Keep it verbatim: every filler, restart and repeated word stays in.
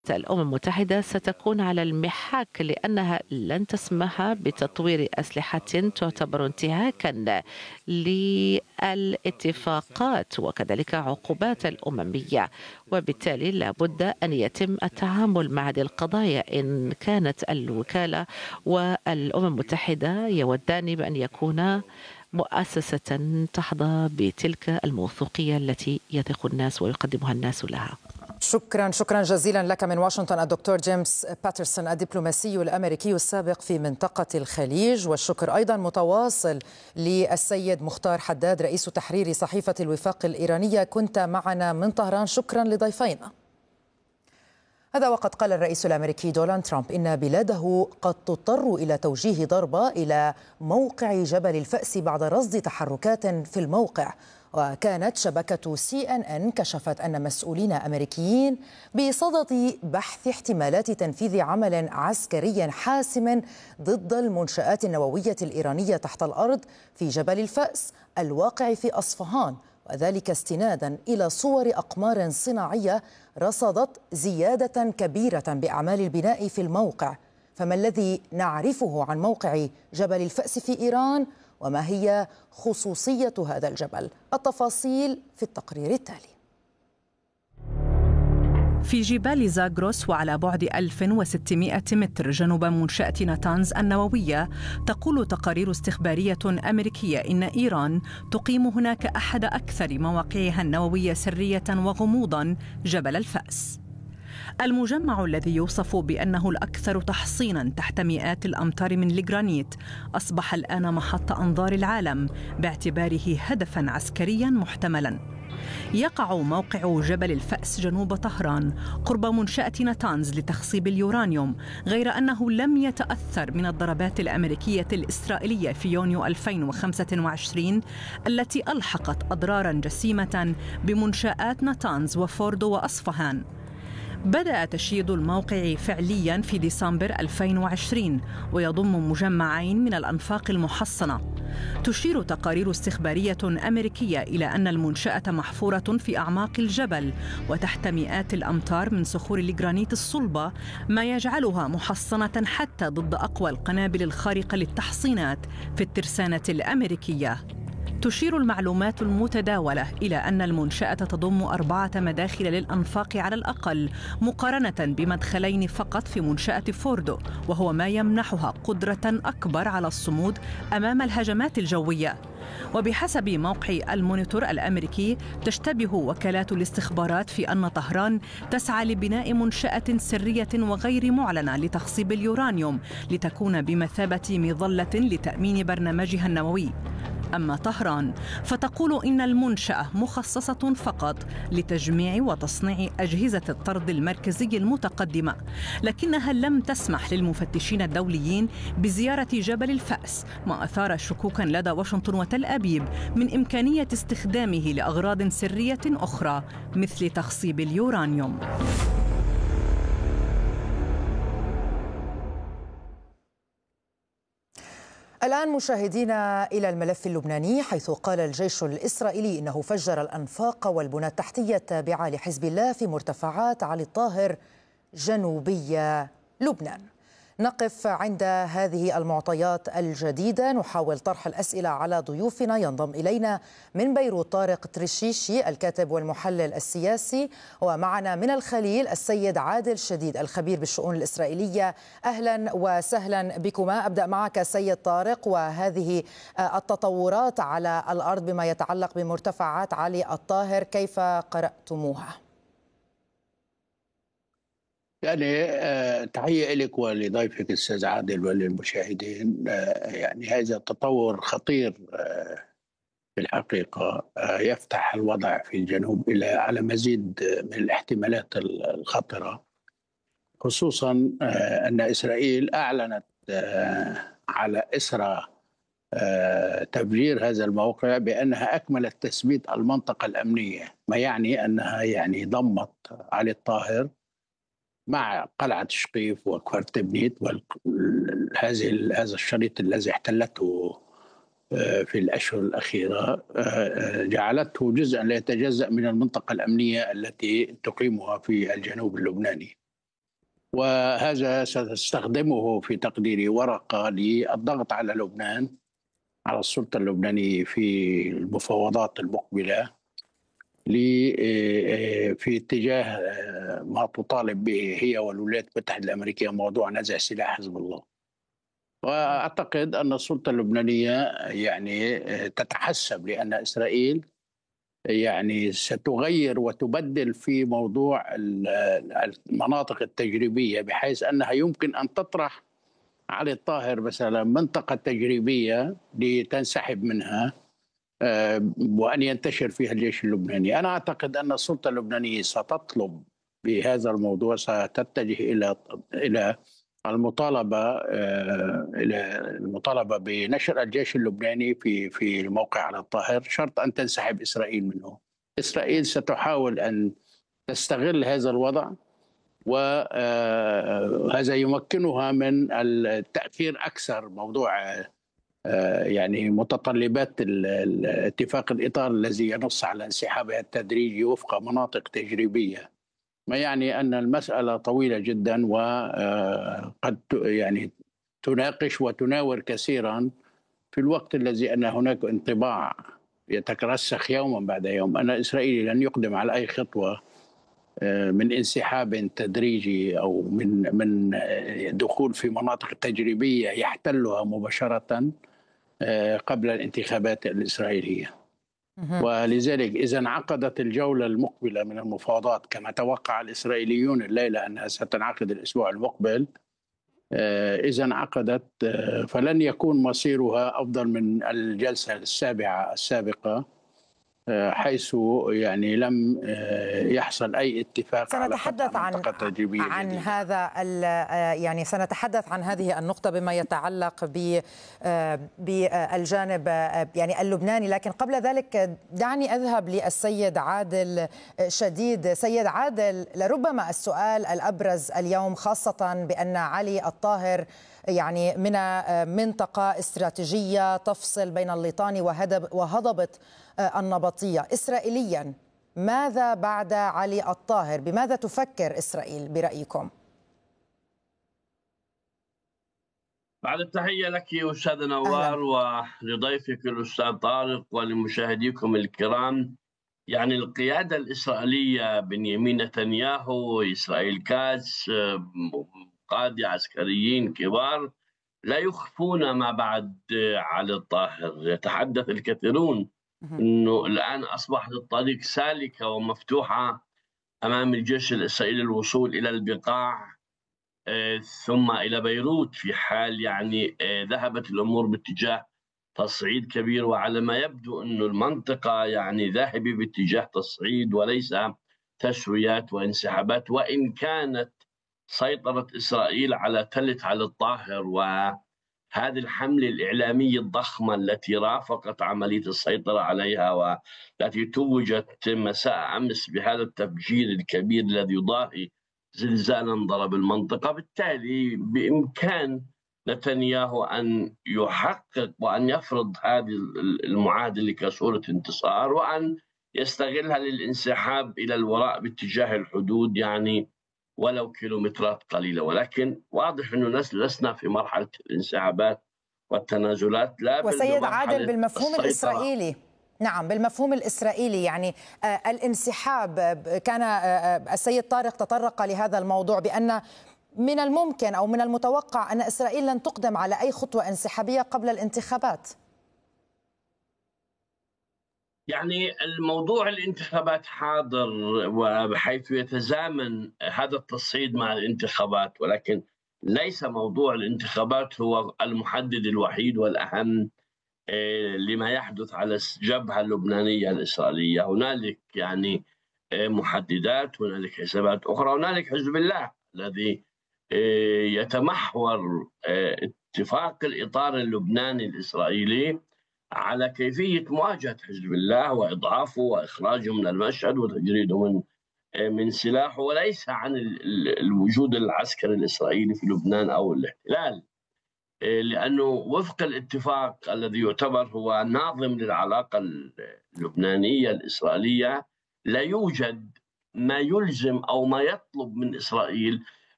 الأمم المتحدة ستكون على المحك لأنها لن تسمح بتطوير أسلحة تعتبر انتهاكا للاتفاقات وكذلك عقوبات الأممية، وبالتالي لابد أن يتم التعامل مع هذه القضايا. إن كانت الوكالة والأمم المتحدة يودان بأن يكون مؤسسة تحظى بتلك الموثوقية التي يثق الناس ويقدمها الناس لها. شكرا شكرا جزيلا لك من واشنطن الدكتور جيمس باترسون الدبلوماسي الأمريكي السابق في منطقة الخليج، والشكر أيضا متواصل للسيد مختار حداد رئيس تحرير صحيفة الوفاق الإيرانية، كنت معنا من طهران. شكرا لضيفينا. هذا وقد قال الرئيس الأمريكي دونالد ترامب إن بلاده قد تضطر إلى توجيه ضربة إلى موقع جبل الفأس بعد رصد تحركات في الموقع. وكانت شبكة سي إن إن كشفت أن مسؤولين أمريكيين بصدد بحث احتمالات تنفيذ عمل عسكري حاسم ضد المنشآت النووية الإيرانية تحت الأرض في جبل الفأس الواقع في أصفهان، وذلك استنادا إلى صور أقمار صناعية رصدت زيادة كبيرة بأعمال البناء في الموقع. فما الذي نعرفه عن موقع جبل الفأس في إيران؟ وما هي خصوصية هذا الجبل؟ التفاصيل في التقرير التالي. في جبال زاغروس وعلى بعد ألف وستمائة متر جنوب منشأة ناتانز النووية، تقول تقارير استخبارية أمريكية إن إيران تقيم هناك أحد أكثر مواقعها النووية سرية وغموضاً، جبل الفأس. المجمع الذي يوصف بأنه الأكثر تحصيناً تحت مئات الأمتار من الجرانيت أصبح الآن محط أنظار العالم باعتباره هدفاً عسكرياً محتملاً. يقع موقع جبل الفأس جنوب طهران قرب منشأة ناتانز لتخصيب اليورانيوم، غير أنه لم يتأثر من الضربات الأمريكية الإسرائيلية في يونيو ألفين وخمسة وعشرين التي ألحقت أضراراً جسيمة بمنشآت ناتانز وفوردو وأصفهان. بدأ تشييد الموقع فعلياً في ديسمبر ألفين وعشرين ويضم مجمعين من الأنفاق المحصنة. تشير تقارير استخبارية أمريكية إلى أن المنشأة محفورة في أعماق الجبل وتحت مئات الأمتار من صخور الجرانيت الصلبة، ما يجعلها محصنة حتى ضد أقوى القنابل الخارقة للتحصينات في الترسانة الأمريكية. تشير المعلومات المتداولة إلى أن المنشأة تضم أربعة مداخل للأنفاق على الأقل، مقارنة بمدخلين فقط في منشأة فوردو، وهو ما يمنحها قدرة أكبر على الصمود أمام الهجمات الجوية. وبحسب موقع المونيتور الأمريكي، تشتبه وكالات الاستخبارات في أن طهران تسعى لبناء منشأة سرية وغير معلنة لتخصيب اليورانيوم لتكون بمثابة مظلة لتأمين برنامجها النووي. أما طهران فتقول إن المنشأة مخصصة فقط لتجميع وتصنيع أجهزة الطرد المركزي المتقدمة، لكنها لم تسمح للمفتشين الدوليين بزيارة جبل الفأس، ما أثار شكوكا لدى واشنطن وتل أبيب من إمكانية استخدامه لأغراض سرية أخرى مثل تخصيب اليورانيوم. الآن مشاهدينا إلى الملف اللبناني، حيث قال الجيش الإسرائيلي إنه فجر الأنفاق والبنى التحتية التابعة لحزب الله في مرتفعات علي الطاهر جنوبي لبنان. نقف عند هذه المعطيات الجديدة، نحاول طرح الأسئلة على ضيوفنا. ينضم إلينا من بيروت طارق تريشيشي الكاتب والمحلل السياسي، ومعنا من الخليل السيد عادل شديد الخبير بالشؤون الإسرائيلية. أهلا وسهلا بكما. أبدأ معك سيد طارق، وهذه التطورات على الأرض بما يتعلق بمرتفعات علي الطاهر كيف قرأتموها؟ يعني آه، تحية لك ولضيفك الأستاذ عادل وللمشاهدين. آه، يعني هذا تطور خطير آه، في الحقيقة، آه، يفتح الوضع في الجنوب إلى على مزيد من الاحتمالات الخطرة، خصوصا آه، أن إسرائيل أعلنت آه، على إثر آه، تفجير هذا الموقع بأنها أكملت تثبيت المنطقة الأمنية، ما يعني أنها يعني ضمت علي الطاهر مع قلعة شقيف وكوارتبنيت وهذه هذا الشريط الذي احتلته في الأشهر الأخيرة، جعلته جزءا لا يتجزأ من المنطقة الأمنية التي تقيمها في الجنوب اللبناني. وهذا ستستخدمه في تقديري ورقة للضغط على لبنان، على السلطة اللبنانية في المفاوضات المقبلة في اتجاه ما تطالب به هي والولايات المتحدة الأمريكية، موضوع نزع سلاح حزب الله. وأعتقد أن السلطة اللبنانية يعني تتحسب، لأن إسرائيل يعني ستغير وتبدل في موضوع المناطق التجريبية، بحيث أنها يمكن أن تطرح علي الطاهر مثلا منطقة تجريبية لتنسحب منها وأن ينتشر فيها الجيش اللبناني. أنا أعتقد أن السلطة اللبنانية ستطلب بهذا الموضوع، ستتجه إلى إلى المطالبة إلى المطالبة بنشر الجيش اللبناني في في الموقع على الطاهر، شرط أن تنسحب إسرائيل منه. إسرائيل ستحاول أن تستغل هذا الوضع، وهذا يمكنها من التأثير أكثر موضوع يعني متطلبات الاتفاق الإطار الذي ينص على انسحابها التدريجي وفق مناطق تجريبية، ما يعني أن المسألة طويلة جدا وقد يعني تناقش وتناور كثيرا في الوقت الذي أن هناك انطباع يترسخ يوما بعد يوم أن إسرائيل لن يقدم على أي خطوة من انسحاب تدريجي أو من من دخول في مناطق تجريبية يحتلها مباشرة قبل الانتخابات الإسرائيلية. ولذلك إذا انعقدت الجولة المقبلة من المفاوضات كما توقع الإسرائيليون الليلة أنها ستنعقد الأسبوع المقبل، إذا انعقدت فلن يكون مصيرها أفضل من الجلسة السابعة السابقة، حيث يعني لم يحصل أي اتفاق سنتحدث عن عن هذا يعني سنتحدث عن هذه النقطة بما يتعلق بالجانب يعني اللبناني، لكن قبل ذلك دعني أذهب للسيد عادل شديد. سيد عادل، لربما السؤال الأبرز اليوم، خاصة بأن علي الطاهر يعني من منطقة استراتيجية تفصل بين الليطاني وهضبة النبطية. إسرائيليا ماذا بعد علي الطاهر؟ بماذا تفكر إسرائيل برأيكم؟ بعد التحية لك أستاذ نوار ولضيفك الأستاذ طارق ولمشاهديكم الكرام. يعني القيادة الإسرائيلية بنيامين نتنياهو، إسرائيل كاتس، قادة عسكريين كبار لا يخفون ما بعد علي الطاهر. يتحدث الكثيرون أنه الآن أصبحت الطريق سالكة ومفتوحة أمام الجيش الإسرائيلي الوصول إلى البقاع ثم إلى بيروت، في حال يعني ذهبت الأمور باتجاه تصعيد كبير. وعلى ما يبدو أن المنطقة يعني ذاهبة باتجاه تصعيد وليس تسويات وانسحابات، وإن كانت سيطرة إسرائيل على تلة علي الطاهر وهذه الحملة الإعلامية الضخمة التي رافقت عملية السيطرة عليها والتي توجت مساء أمس بهذا التفجير الكبير الذي يضاهي زلزالا ضرب المنطقة. بالتالي بإمكان نتنياهو أن يحقق وأن يفرض هذه المعادلة كصورة انتصار، وأن يستغلها للانسحاب إلى الوراء باتجاه الحدود، يعني ولو كيلومترات قليلة. ولكن واضح أنه لسنا في مرحلة الانسحابات والتنازلات، لا وسيد عادل بالمفهوم الإسرائيلي. نعم، بالمفهوم الإسرائيلي يعني آه الانسحاب. كان آه السيد طارق تطرق لهذا الموضوع بأن من الممكن أو من المتوقع أن إسرائيل لن تقدم على أي خطوة انسحابية قبل الانتخابات. يعني الموضوع الانتخابات حاضر وبحيث يتزامن هذا التصعيد مع الانتخابات، ولكن ليس موضوع الانتخابات هو المحدد الوحيد والأهم لما يحدث على الجبهة اللبنانية الإسرائيلية. هنالك يعني محددات، هنالك حسابات أخرى، هنالك حزب الله الذي يتمحور اتفاق الإطار اللبناني الإسرائيلي على كيفية مواجهة حزب الله وإضعافه وإخراجه من المشهد وتجريده من من سلاحه، وليس عن الوجود العسكري الإسرائيلي في لبنان أو الاحتلال، لأنه وفق الاتفاق الذي يعتبر هو ناظم للعلاقة اللبنانية الإسرائيلية لا يوجد ما يلزم أو ما يطلب من إسرائيل